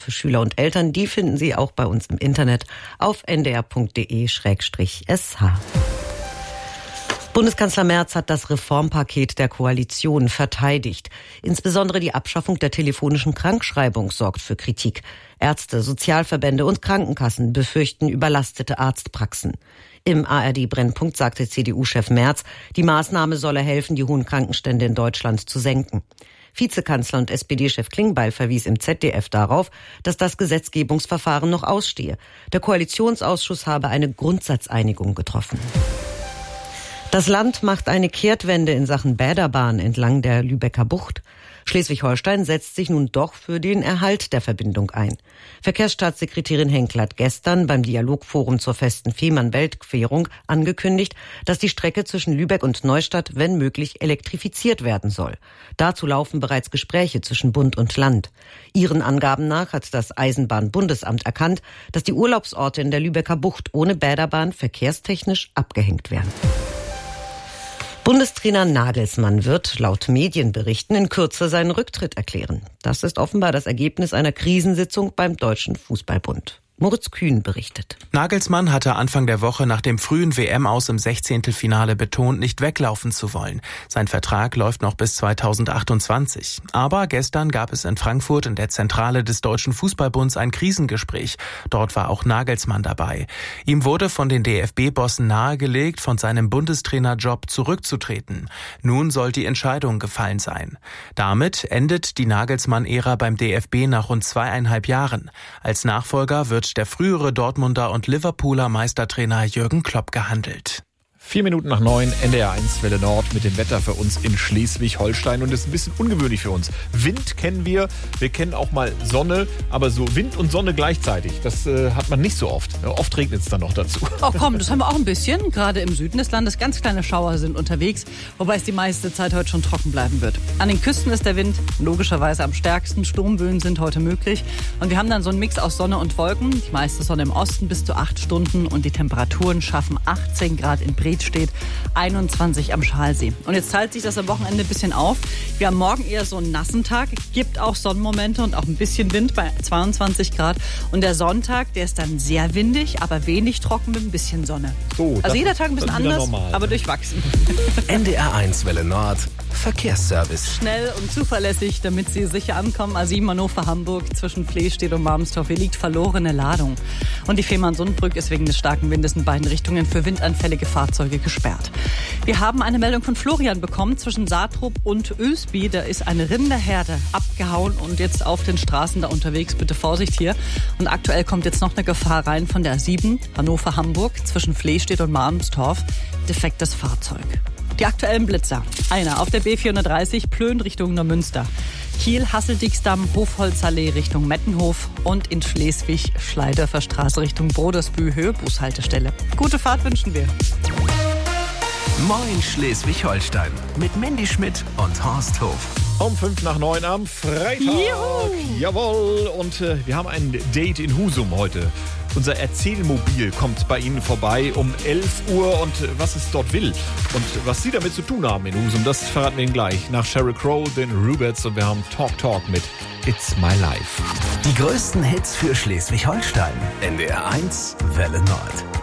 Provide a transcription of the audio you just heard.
für Schüler und Eltern, die finden Sie auch bei uns im Internet auf ndr.de/sh. Bundeskanzler Merz hat das Reformpaket der Koalition verteidigt. Insbesondere die Abschaffung der telefonischen Krankschreibung sorgt für Kritik. Ärzte, Sozialverbände und Krankenkassen befürchten überlastete Arztpraxen. Im ARD-Brennpunkt sagte CDU-Chef Merz, die Maßnahme solle helfen, die hohen Krankenstände in Deutschland zu senken. Vizekanzler und SPD-Chef Klingbeil verwies im ZDF darauf, dass das Gesetzgebungsverfahren noch ausstehe. Der Koalitionsausschuss habe eine Grundsatzeinigung getroffen. Das Land macht eine Kehrtwende in Sachen Bäderbahn entlang der Lübecker Bucht. Schleswig-Holstein setzt sich nun doch für den Erhalt der Verbindung ein. Verkehrsstaatssekretärin Henkel hat gestern beim Dialogforum zur festen Fehmarn-Belt-Querung angekündigt, dass die Strecke zwischen Lübeck und Neustadt, wenn möglich, elektrifiziert werden soll. Dazu laufen bereits Gespräche zwischen Bund und Land. Ihren Angaben nach hat das Eisenbahnbundesamt erkannt, dass die Urlaubsorte in der Lübecker Bucht ohne Bäderbahn verkehrstechnisch abgehängt werden. Bundestrainer Nagelsmann wird laut Medienberichten in Kürze seinen Rücktritt erklären. Das ist offenbar das Ergebnis einer Krisensitzung beim Deutschen Fußballbund. Moritz Kühn berichtet. Nagelsmann hatte Anfang der Woche nach dem frühen WM-Aus im 16. betont, nicht weglaufen zu wollen. Sein Vertrag läuft noch bis 2028. Aber gestern gab es in Frankfurt in der Zentrale des Deutschen Fußballbunds ein Krisengespräch. Dort war auch Nagelsmann dabei. Ihm wurde von den DFB-Bossen nahegelegt, von seinem Bundestrainerjob zurückzutreten. Nun soll die Entscheidung gefallen sein. Damit endet die Nagelsmann-Ära beim DFB nach rund 2,5 Jahren. Als Nachfolger wird der frühere Dortmunder und Liverpooler Meistertrainer Jürgen Klopp gehandelt. 9:04, NDR 1 Welle Nord mit dem Wetter für uns in Schleswig-Holstein. Und das ist ein bisschen ungewöhnlich für uns. Wind kennen wir kennen auch mal Sonne, aber so Wind und Sonne gleichzeitig, das hat man nicht so oft. Oft regnet es dann noch dazu. Oh komm, das haben wir auch ein bisschen. Gerade im Süden des Landes ganz kleine Schauer sind unterwegs, wobei es die meiste Zeit heute schon trocken bleiben wird. An den Küsten ist der Wind logischerweise am stärksten. Sturmböen sind heute möglich. Und wir haben dann so einen Mix aus Sonne und Wolken. Die meiste Sonne im Osten bis zu 8 Stunden und die Temperaturen schaffen 18 Grad in Bremen steht, 21 am Schalsee. Und jetzt teilt sich das am Wochenende ein bisschen auf. Wir haben morgen eher so einen nassen Tag, gibt auch Sonnenmomente und auch ein bisschen Wind bei 22 Grad. Und der Sonntag, der ist dann sehr windig, aber wenig trocken mit ein bisschen Sonne. So, also jeder Tag ein bisschen anders, normal, aber durchwachsen. NDR 1 Welle Nord, Verkehrsservice. Schnell und zuverlässig, damit Sie sicher ankommen. A7 Hannover-Hamburg zwischen Flehstedt und Marmstorf. Hier liegt verlorene Ladung. Und die Fehmarn-Sundbrücke ist wegen des starken Windes in beiden Richtungen für windanfällige Fahrzeuge gesperrt. Wir haben eine Meldung von Florian bekommen. Zwischen Saatrup und Ösby, da ist eine Rinderherde abgehauen und jetzt auf den Straßen da unterwegs. Bitte Vorsicht hier. Und aktuell kommt jetzt noch eine Gefahr rein von der A7 Hannover-Hamburg zwischen Flehstedt und Marmstorf. Defektes Fahrzeug. Die aktuellen Blitzer. Einer auf der B430 Plön Richtung Neumünster. Kiel, Hasseldicksdamm, Hofholzallee Richtung Mettenhof und in Schleswig Schleiderfer Straße Richtung Brodersbühl, Höhe Bushaltestelle. Gute Fahrt wünschen wir. Moin Schleswig-Holstein mit Mandy Schmidt und Horst Hof. Um 8:05 am Freitag. Juhu. Jawohl. Und wir haben ein Date in Husum heute. Unser Erzählmobil kommt bei Ihnen vorbei um 11 Uhr. Und was es dort will und was Sie damit zu tun haben in Husum, das verraten wir Ihnen gleich. Nach Sheryl Crow, den Rubettes und wir haben Talk mit It's My Life. Die größten Hits für Schleswig-Holstein. NDR 1 Welle Nord.